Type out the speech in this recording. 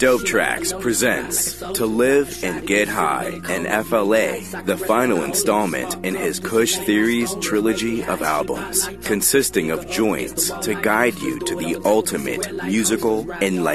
Dope Tracks presents To Live and Get High, an FLA, the final installment in his Kush Theories trilogy of albums, consisting of joints to guide you to the ultimate musical enlightenment.